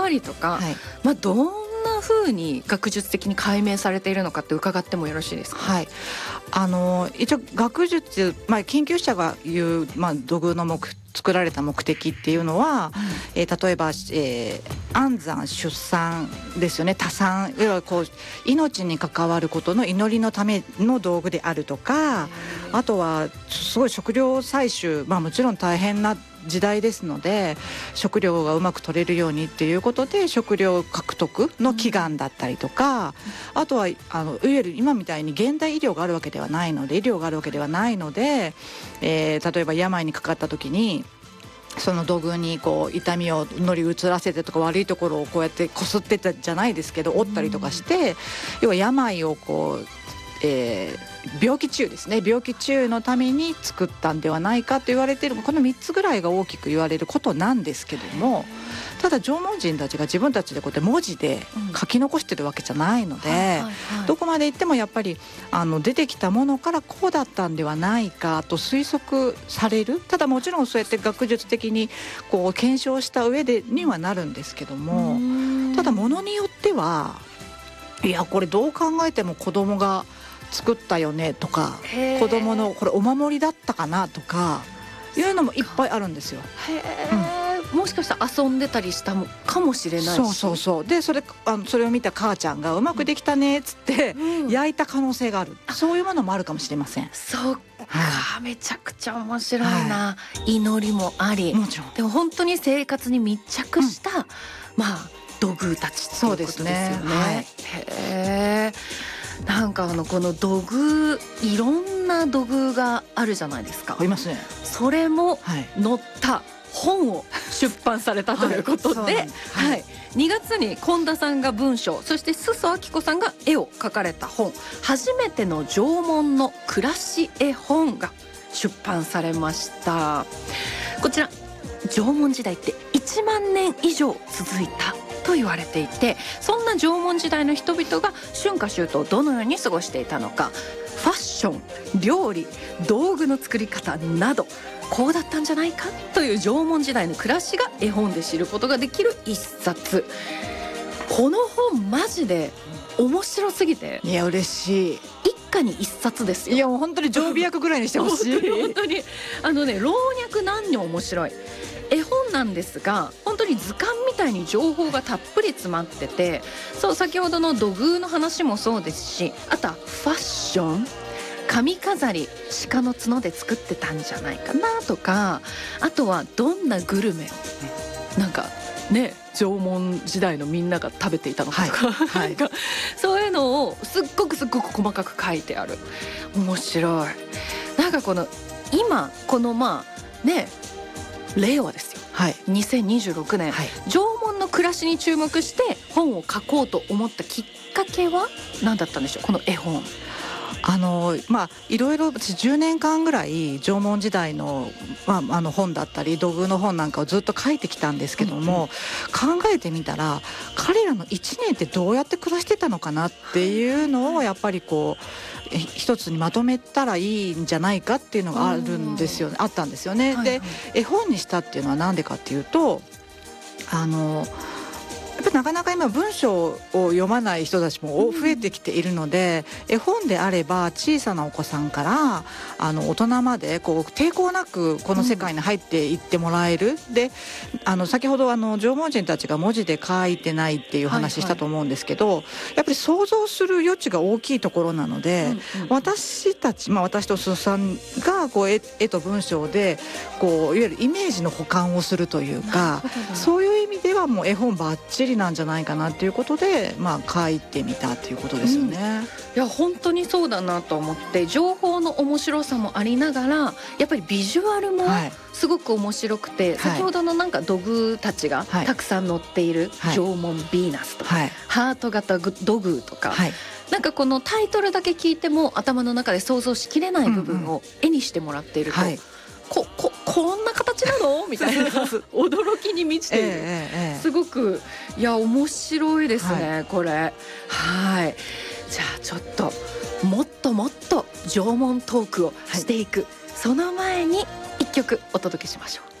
回りとか、どんな風に学術的に解明されているのかって伺ってもよろしいですか？ はい、一応学術、研究者が言う、土偶の作られた目的っていうのは、例えば、安産出産ですよね。多産、要はこう命に関わることの祈りのための道具であるとか、あとはすごい食料採集、もちろん大変な時代ですので食料がうまく取れるようにっていうことで食料獲得の祈願だったりとか、あとはいわゆる今みたいに現代医療があるわけではないので、例えば病にかかった時にその土偶にこう痛みを乗り移らせてとか、悪いところをこうやってこすってたじゃないですけど折ったりとかして、要は病をこう、病気中ですね、病気中のために作ったんではないかと言われている、この3つぐらいが大きく言われることなんですけども、ただ縄文人たちが自分たちでこうやって文字で書き残してるわけじゃないので、どこまで行ってもやっぱり出てきたものからこうだったんではないかと推測される。ただもちろんそうやって学術的にこう検証した上でにはなるんですけども、ただものによってはいやこれどう考えても子供が作ったよねとか、子供のこれお守りだったかなとかいうのもいっぱいあるんですよ。 もしかしたら遊んでたりしたかもしれないし、 そうでそれを見た母ちゃんがうまくできたねっつって焼いた可能性がある、そういうものもあるかもしれません。 そうか、めちゃくちゃ面白いな、祈りもあり、 もちろんでも本当に生活に密着した、土偶たちっていうことですよね。へー、なんかこの土偶、いろんな土偶があるじゃないですか。 ありますね。 それも載った本を出版されたということで、2月に近田さんが文章、そして裾明子さんが絵を描かれた本、初めての縄文の暮らし絵本が出版されました。こちら縄文時代って1万年以上続いたと言われていて、そんな縄文時代の人々が春夏秋冬どのように過ごしていたのか、ファッション、料理、道具の作り方など、こうだったんじゃないかという縄文時代の暮らしが絵本で知ることができる一冊。この本マジで面白すぎて、 いや嬉しい。 一家に一冊ですよ。 いやもう本当に常備薬ぐらいにしてほしい。 本当に老若男女面白い絵本なんですが、本当に図鑑みたいに情報がたっぷり詰まってて、そう先ほどの土偶の話もそうですし、あとはファッション、髪飾り鹿の角で作ってたんじゃないかなとか、あとはどんなグルメをなんかね縄文時代のみんなが食べていたのかとか、なんかそういうのをすっごく細かく書いてある。面白い。なんか今この令和ですよ、2026年、縄文の暮らしに注目して本を書こうと思ったきっかけは何だったんでしょう、この絵本。 いろいろ10年間ぐらい縄文時代の、本だったり土偶の本なんかをずっと書いてきたんですけども、考えてみたら彼らの1年ってどうやって暮らしてたのかなっていうのをやっぱり一つにまとめたらいいんじゃないかっていうのがあったんですよね。で絵本にしたっていうのは何でかっていうと、やっぱりなかなか今文章を読まない人たちも増えてきているので、絵本であれば小さなお子さんから大人まで抵抗なくこの世界に入っていってもらえる。で先ほど縄文人たちが文字で書いてないっていう話したと思うんですけど、やっぱり想像する余地が大きいところなので、私たち、私とすずさんが絵と文章でいわゆるイメージの補完をするというか、そういう意味ではもう絵本バッチリなんじゃないかなっていうことで、書いてみたっていうことですよね。 いや本当にそうだなと思って、情報の面白さもありながらやっぱりビジュアルもすごく面白くて、先ほどの土偶たちがたくさん載っている縄文ヴィーナスとか、ハート型土偶とか、なんかこのタイトルだけ聞いても頭の中で想像しきれない部分を絵にしてもらっていると、こんな形なのみたいな驚きに満ちている、すごく面白いですね、これ。じゃあちょっともっともっと縄文トークをしていく、その前に一曲お届けしましょう。